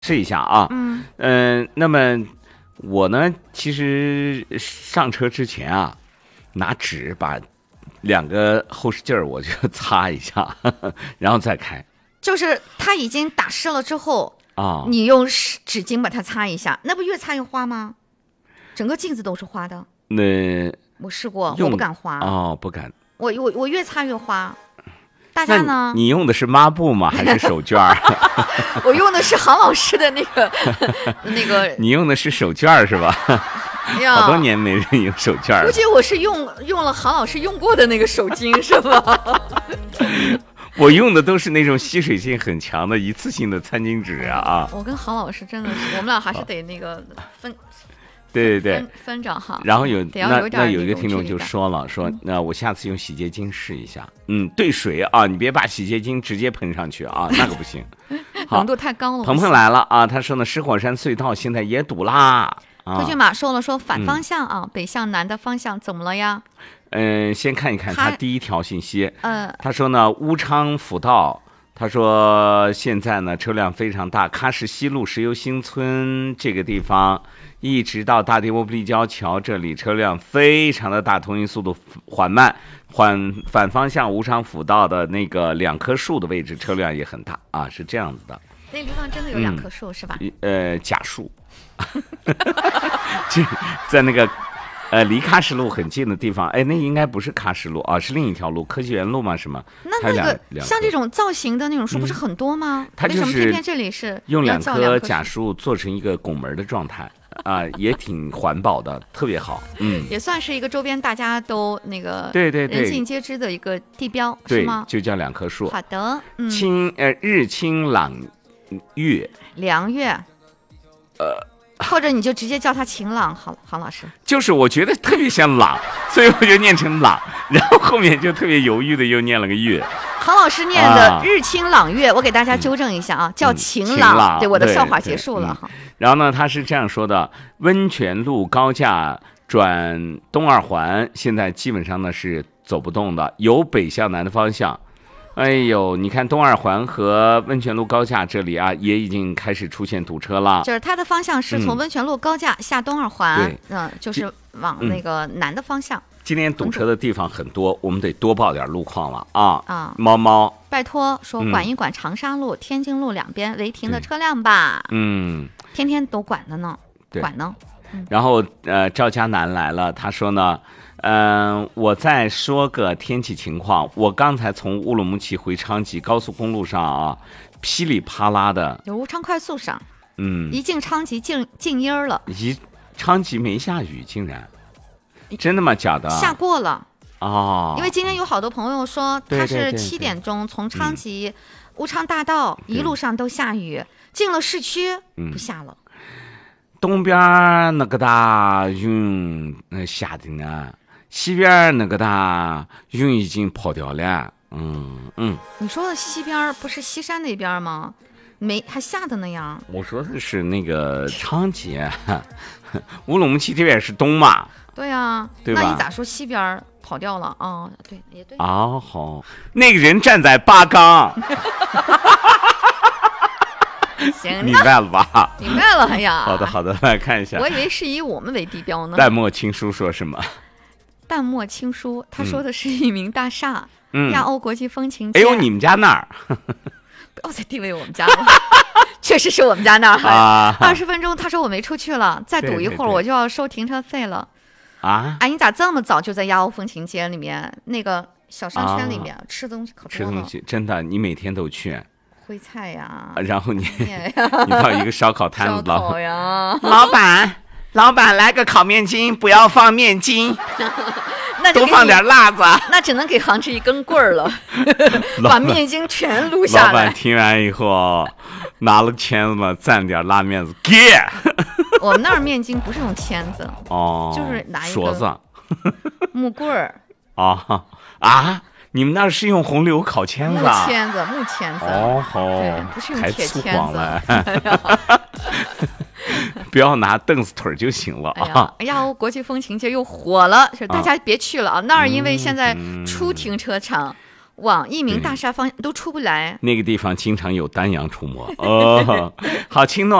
试一下啊。那么我呢，其实上车之前啊，拿纸把2个后视镜我就擦一下，然后再开。 就是它已经打湿了之后啊，你用纸巾把它擦一下，那不越擦越花吗？整个镜子都是花的。 那我试过，我不敢花。 哦，不敢。 我越擦越花。大家呢？ 你用的是抹布吗？还是手绢？ 我用的是杭老师的那个你用的是手绢是吧？好多年没人用手绢了。 估计我是用了杭老师用过的那个手巾是吧？ 我用的都是那种吸水性很强的一次性的餐巾纸啊。 我跟杭老师真的是，我们俩还是得那个分。 对， 分着哈。 然后有一个听众就说了，那我下次用洗洁精试一下。兑水啊，你别把洗洁精直接喷上去啊，那个不行， 浓度太高了。 鹏鹏来了啊，他说呢，石火山隧道现在也堵啦。 推骏马说了，说反方向啊，北向南的方向怎么了呀？ 先看一看他第一条信息。他说呢，乌昌辅道。他说现在呢车辆非常大，喀什西路石油新村这个地方一直到大地窝布立交桥这里车辆非常的大，通行速度缓慢，反方向吴昌辅道的那个2棵树的位置车辆也很大啊，是这样子的。 那地方真的有2棵树是吧？ 假树在那个离喀什路很近的地方，那应该不是喀什路啊，是另一条路，科技园路吗？什么？ 那个像这种造型的那种树不是很多吗？ 它就是为什么偏偏这里是用2棵假树做成一个拱门的状态啊，也挺环保的，特别好。 也算是一个周边大家都那个对人尽皆知的一个地标，是吗？ 就叫2棵树。 好的， 日清朗月， 良月，或者你就直接叫他晴朗，好，杭老师。 就是我觉得特别像朗，所以我就念成朗，然后后面就特别犹豫的又念了个月。 杭老师念的日清朗月，我给大家纠正一下啊，叫晴朗。对，我的笑话结束了哈。 然后呢，他是这样说的：温泉路高架转东2环，现在基本上呢是走不动的，有北向南的方向。哎呦，你看东2环和温泉路高架这里啊，也已经开始出现堵车了。 就是它的方向是从温泉路高架下东2环，就是往那个南的方向。 今天堵车的地方很多，我们得多报点路况了啊！猫猫， 拜托说管一管长沙路、天津路2边违停的车辆吧。天天都管的呢，管呢。 然后赵家南来了，他说呢。我再说个天气情况。我刚才从乌鲁木齐回昌吉高速公路上啊，噼里啪啦的， 有乌昌快速上，一进昌吉静音了。 昌吉没下雨，竟然，真的吗？假的？ 下过了哦。 因为今天有好多朋友说，他是7点钟从昌吉乌昌大道一路上都下雨，进了市区不下了。 东边那个大云下的呢。西边那个大云已经跑掉了， 你说的西边不是西山那边吗？还下的那样。 我说的是那个昌吉，乌鲁木齐这边是东嘛。 对啊， 对吧？ 那你咋说西边跑掉了？对，也对。 好，那个人站在八岗。 行， 明白了吧？ 明白了，哎呀。 好的，来看一下。 我以为是以我们为地标呢。 淡墨青书说什么？ 淡墨青书，他说的是一名大厦，亚欧国际风情街。 哎呦，你们家那儿？ 不要再地位我们家了，确实是我们家那儿。20分钟，他说我没出去了，再堵一会儿我就要收停车费了。哎，你咋这么早就在亚欧风情街里面那个小商圈里面吃东西可多了？ 吃东西真的，你每天都去？ 徽菜呀， 然后你到一个烧烤摊子，老板来个烤面筋，不要放面筋，多放点辣子。 那只能给杭志一根棍儿了，把面筋全撸下来。 老板听完以后，拿了签子嘛，蘸点辣面子，给。 我们那儿面筋不是用签子，就是拿一个勺子、 木棍儿。 你们那是用红柳烤签子啊？ 木签子。 对， 不是用铁签子。 不要拿凳子腿就行了啊！ 亚欧国际风情街又火了，大家别去了啊！那儿因为现在出停车场， 往益民大厦方向都出不来。 那个地方经常有丹阳出没。哦，好，青诺。